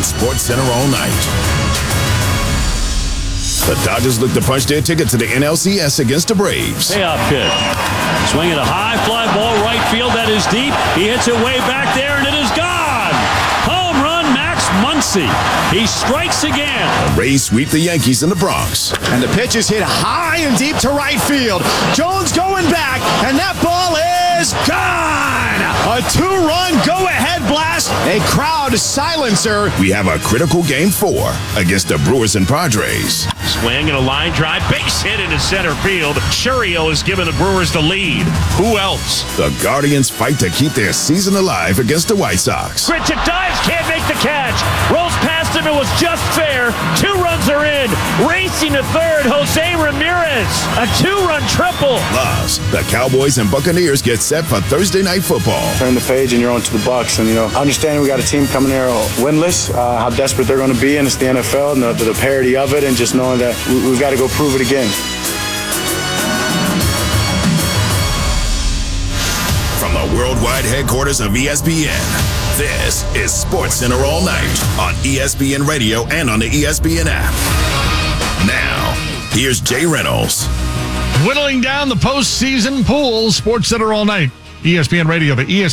on SportsCenter all night. The Dodgers look to punch their ticket to the NLCS against the Braves. Payoff pitch. Swinging a high fly ball right field. That is deep. He hits it way back there, and it is gone. Home run, Max Muncy. He strikes again. The Rays sweep the Yankees in the Bronx. And the pitch is hit high and deep to right field. Jones going back, and that ball is gone. A two-run go-ahead blast. A crowd silencer. We have a critical Game 4 against the Brewers and Padres. Swing and a line drive. Base hit into center field. Schurio has given the Brewers the lead. Who else? The Guardians fight to keep their season alive against the White Sox. Grichuk dives, can't make the catch. Rolls past him, it was just fair. 2 runs are in. Racing to third, Jose Ramirez. A 2-run triple. Plus, the Cowboys and Buccaneers get set for Thursday Night Football. Turn the page and you're on to the Bucs. And, understanding we got a team coming here winless, how desperate they're going to be, and it's the NFL, and the parity of it, and just knowing that we've got to go prove it again. From the worldwide headquarters of ESPN, this is SportsCenter all night on ESPN Radio and on the ESPN app. Now, here's Jay Reynolds. Whittling down the postseason pool, SportsCenter all night. ESPN Radio, the ESPN